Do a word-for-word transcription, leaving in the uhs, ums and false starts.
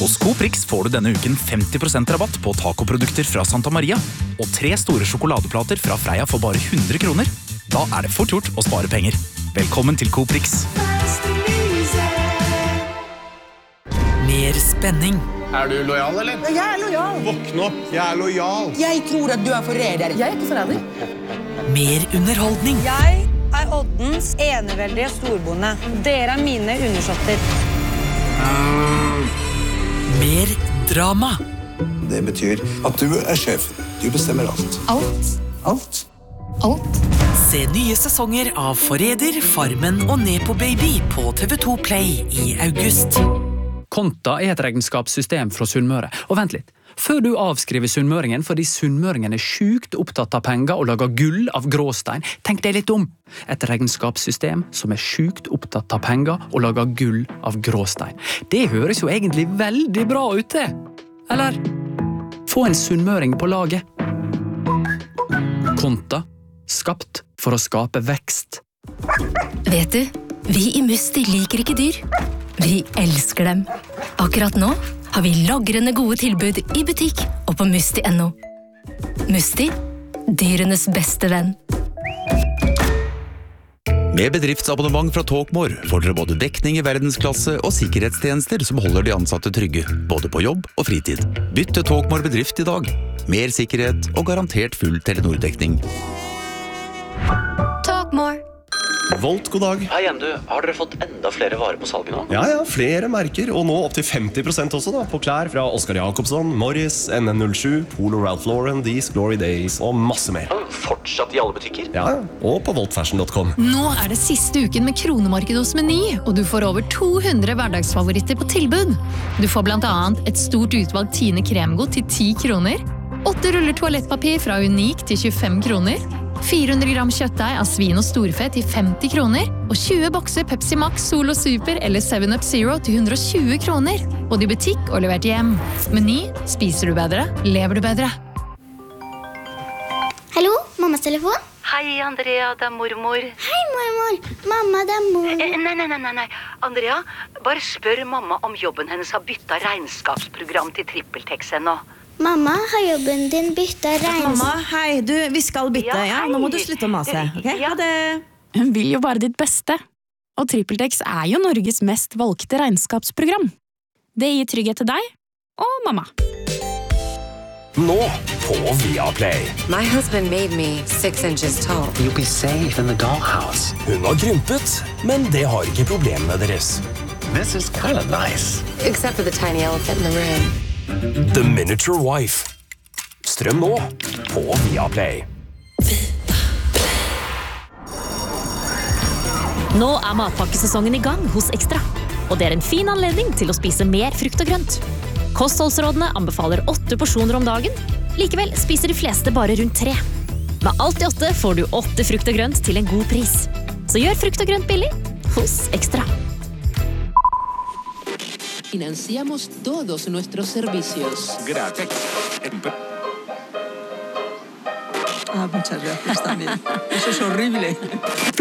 Hos Coprix får du denne uken femti prosent rabatt på tacoprodukter fra Santa Maria, og tre store sjokoladeplater fra Freia for bare hundre kroner. Da er det fort gjort å spare penger. Velkommen til Coprix. Mer spenning. Er du lojal, eller? Jeg er lojal. Våkn opp, jeg er lojal. Jeg tror at du er forræder. Jeg er ikke forræder. Mer underholdning. Jeg er Oddens eneveldige storbonde. Dere er mine undersåtter. Mer drama. Det betyr at du er sjefen. Du bestemmer alt. Alt. Alt. Alt. Se nye sesonger av Forræder, Farmen og Nepo Baby på T V to Play i august. Konta er et regnskapssystem fra Sunnmøre. Og vent litt. Før du avskriver sunnmøringen fordi sunnmøringen er sjukt opptatt av penger og lager gull av gråstein, tenk deg litt om. Et regnskapssystem som er sjukt opptatt av penger og lager gull av gråstein. Det høres jo egentlig veldig bra ut det. Eller? Få en sunnmøring på laget. Konta. Skapt for å skape vekst. Vet du, vi i Musti liker ikke dyr. Vi elsker dem. Akkurat nå har vi lagrende gode tilbud i butikk og på musti punktum no. Musti, dyrenes beste venn. Med bedriftsabonnement fra Talkmore får dere både dekning i verdensklasse og sikkerhetstjenester som holder de ansatte trygge, både på jobb og fritid. Bytt til Talkmore bedrift i dag. Mer sikkerhet og garantert full Telenor-dekning. Talkmore. Volt, god dag. Hei igjen du, har dere fått enda flere varer på salget nå? Ja, ja, flere merker, og nå opp til femti prosent også da, på klær fra Oscar Jacobsson, Morris, N M null sju, Polo Ralph Lauren, These Glory Days og masse mer. Fortsatt i alle butikker? Ja, og på volt fashion punktum com. Nå er det siste uken med kronemarked hos Meny, og du får over to hundre hverdagsfavoritter på tilbud. Du får blant annet et stort utvalg Tine kremgodt til ti kroner, åtte ruller toalettpapir fra Unik til tjuefem kroner, fire hundre gram kjøttdeig av svin og storfe til femti kroner, og tjue bokser Pepsi Max, Solo Super eller seven up Zero til hundre og tjue kroner. Både i butikk og levert hjem. Meny, spiser du bedre, lever du bedre. Hallo, mammas telefon? Hei, Andrea, det er mormor. Hei, mormor. Mamma, det er mor. Eh, nei, nei, nei, nei. Andrea, bare spør mamma om jobben hennes har byttet regnskapsprogram til TrippelTex ennå. Mamma, har jobben din byttet regnskap? Mamma, hei, du, vi skal bytte, ja, ja? Nå må du slutte å mase, ok? Ja. Ha det. Hun vil jo bare ditt beste. Og TrippelTex er jo Norges mest valgte regnskapsprogram. Det gir trygghet til deg og mamma. Nå på Viaplay. My husband made me six inches tall. You'll be safe in the dollhouse. Hun har krympet, men det har ikke problemene deres. This is kind of nice. Except for the tiny elephant in the room. The Miniature Wife. Strøm nå på Viaplay. Nå er matpakkesesongen i gang hos Ekstra, og det er en fin anledning til å spise mer frukt og grønt. Kostholdsrådene anbefaler åtte porsjoner om dagen, likevel spiser de fleste bare rundt tre. Med alt i åtte får du åtte frukt og grønt til en god pris. Så gjør frukt og grønt billig hos Ekstra. Financiamos todos nuestros servicios. Gracias. Ah, muchas gracias también. Eso es horrible.